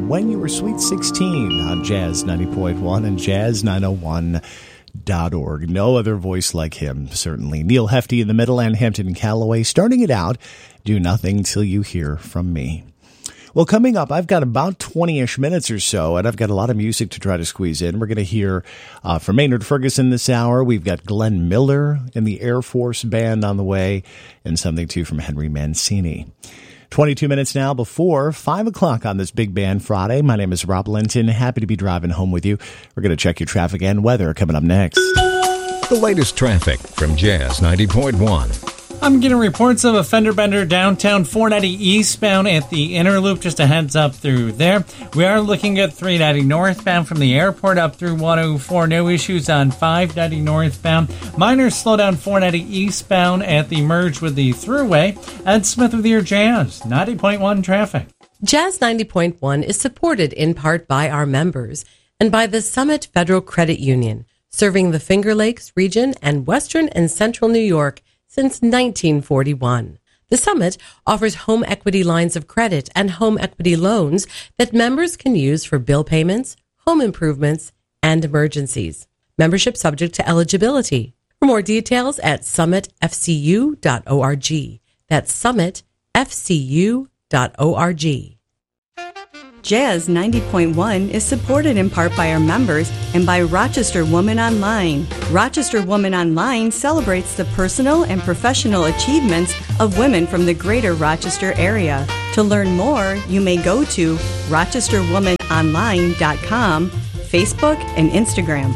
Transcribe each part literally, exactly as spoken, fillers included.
When You Were Sweet sixteen on Jazz ninety point one and Jazz nine oh one dot org. No other voice like him, certainly. Neil Hefti in the middle and Hampton Calloway starting it out. Do Nothing Till You Hear From Me. Well, coming up, I've got about twenty-ish minutes or so, and I've got a lot of music to try to squeeze in. We're going to hear uh, from Maynard Ferguson this hour. We've got Glenn Miller and the Air Force Band on the way, and something, too, from Henry Mancini. twenty-two minutes now before five o'clock on this Big Band Friday. My name is Rob Linton. Happy to be driving home with you. We're going to check your traffic and weather coming up next. The latest traffic from Jazz ninety point one. I'm getting reports of a fender bender downtown four ninety eastbound at the inner loop. Just a heads up through there. We are looking at three ninety northbound from the airport up through one oh four. No issues on five ninety northbound. Minor slowdown four ninety eastbound at the merge with the thruway. Ed Smith with your Jazz ninety point one traffic. Jazz ninety point one is supported in part by our members and by the Summit Federal Credit Union, serving the Finger Lakes region and western and central New York since nineteen forty-one. The Summit offers home equity lines of credit and home equity loans that members can use for bill payments, home improvements, and emergencies. Membership subject to eligibility. For more details at summit f c u dot org. That's summit f c u dot org. Jazz ninety point one is supported in part by our members and by Rochester Woman Online. Rochester Woman Online celebrates the personal and professional achievements of women from the greater Rochester area. To learn more, you may go to rochester woman online dot com, Facebook, and Instagram.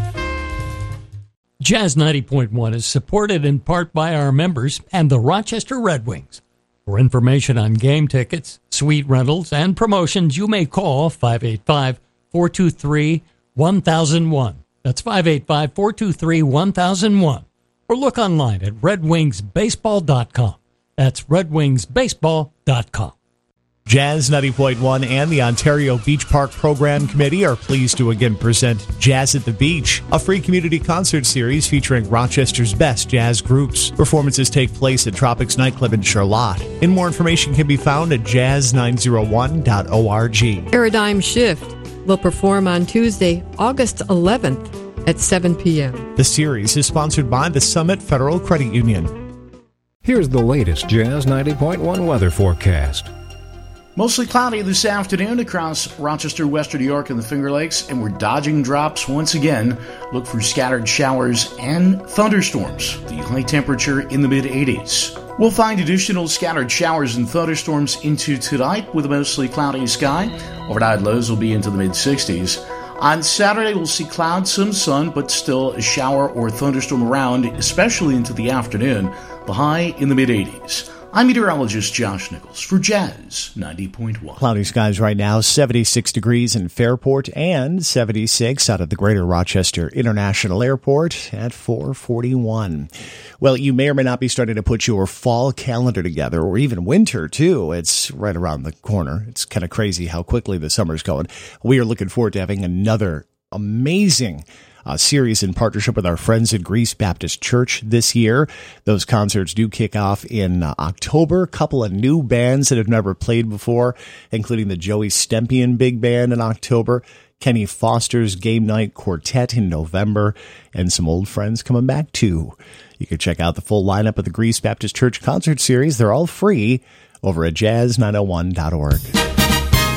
Jazz ninety point one is supported in part by our members and the Rochester Red Wings. For information on game tickets, suite rentals, and promotions, you may call five eight five, four two three, one thousand one. That's five eight five, four two three, one thousand one. Or look online at red wings baseball dot com. That's red wings baseball dot com. Jazz ninety point one and the Ontario Beach Park Program Committee are pleased to again present Jazz at the Beach, a free community concert series featuring Rochester's best jazz groups. Performances take place at Tropics Nightclub in Charlotte. And more information can be found at jazz nine oh one dot org. Paradigm Shift will perform on Tuesday, August eleventh at seven p.m. The series is sponsored by the Summit Federal Credit Union. Here's the latest Jazz ninety point one weather forecast. Mostly cloudy this afternoon across Rochester, Western New York, and the Finger Lakes, and we're dodging drops once again. Look for scattered showers and thunderstorms. The high temperature in the mid eighties. We'll find additional scattered showers and thunderstorms into tonight with a mostly cloudy sky. Overnight lows will be into the mid sixties. On Saturday, we'll see clouds, some sun, but still a shower or thunderstorm around, especially into the afternoon. The high in the mid eighties. I'm meteorologist Josh Nichols for Jazz ninety point one. Cloudy skies right now, seventy-six degrees in Fairport and seventy-six out of the Greater Rochester International Airport at four forty-one. Well, you may or may not be starting to put your fall calendar together, or even winter, too. It's right around the corner. It's kind of crazy how quickly the summer's going. We are looking forward to having another amazing Uh, series in partnership with our friends at Greece Baptist Church this year. Those concerts do kick off in uh, October. A couple of new bands that have never played before, including the Joey Stempian Big Band in October, Kenny Foster's Game Night Quartet in November, and some old friends coming back too. You can check out the full lineup of the Greece Baptist Church concert series. They're all free over at jazz nine oh one dot org.